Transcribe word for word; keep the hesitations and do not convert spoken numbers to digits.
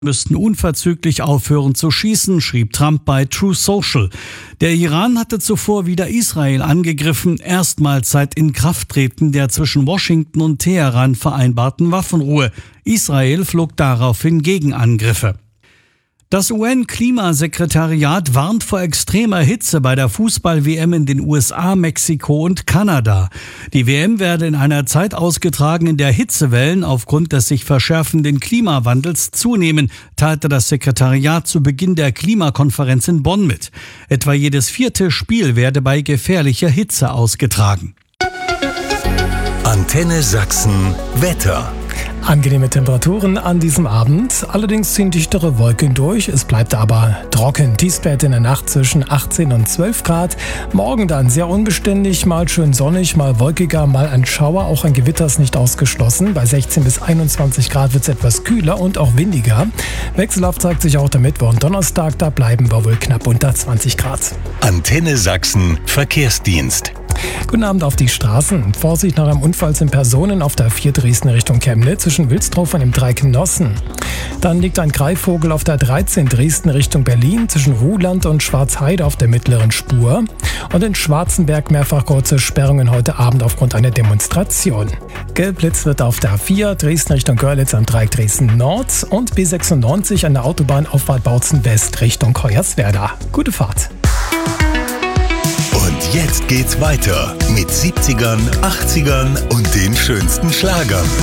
müssten unverzüglich aufhören zu schießen, schrieb Trump bei Truth Social. Der Iran hatte zuvor wieder Israel angegriffen, erstmals seit Inkrafttreten der zwischen Washington und Teheran vereinbarten Waffenruhe. Israel flog daraufhin Gegenangriffe. Das U N-Klimasekretariat warnt vor extremer Hitze bei der Fußball-W M in den U S A, Mexiko und Kanada. Die W M werde in einer Zeit ausgetragen, in der Hitzewellen aufgrund des sich verschärfenden Klimawandels zunehmen, teilte das Sekretariat zu Beginn der Klimakonferenz in Bonn mit. Etwa jedes vierte Spiel werde bei gefährlicher Hitze ausgetragen. Antenne Sachsen Wetter. Angenehme Temperaturen an diesem Abend, allerdings ziehen dichtere Wolken durch, es bleibt aber trocken. Tiefstwerte in der Nacht zwischen achtzehn und zwölf Grad. Morgen dann sehr unbeständig, mal schön sonnig, mal wolkiger, mal ein Schauer, auch ein Gewitter ist nicht ausgeschlossen. Bei sechzehn bis einundzwanzig Grad wird es etwas kühler und auch windiger. Wechselhaft zeigt sich auch der Mittwoch und Donnerstag, da bleiben wir wohl knapp unter zwanzig Grad. Antenne Sachsen Verkehrsdienst. Guten Abend auf die Straßen. Vorsicht nach einem Unfall sind Personen auf der vier Dresden Richtung Chemnitz zwischen Wilsdorf und dem Dreieck Nossen. Dann liegt ein Greifvogel auf der dreizehn Dresden Richtung Berlin zwischen Ruhland und Schwarzheide auf der mittleren Spur. Und in Schwarzenberg mehrfach kurze Sperrungen heute Abend aufgrund einer Demonstration. Gelb-Blitz wird auf der A vier Dresden Richtung Görlitz am Dreieck Dresden Nord und B sechsundneunzig an der Autobahnauffahrt Bautzen West Richtung Hoyerswerda. Gute Fahrt. Und jetzt geht's weiter mit siebzigern, achtzigern und den schönsten Schlagern.